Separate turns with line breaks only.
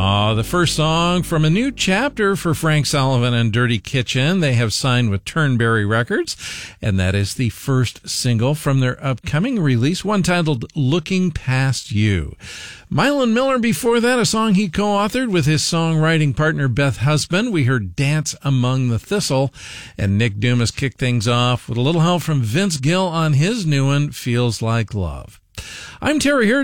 The first song from a new chapter for Frank Sullivan and Dirty Kitchen. They have signed with Turnberry Records, and that is the first single from their upcoming release, one titled Looking Past You. Mylan Miller before that, a song he co-authored with his songwriting partner Beth Husband. We heard Dance Among the Thistle, and Nick Dumas kicked things off with a little help from Vince Gill on his new one, Feels Like Love. I'm Terry Hurd.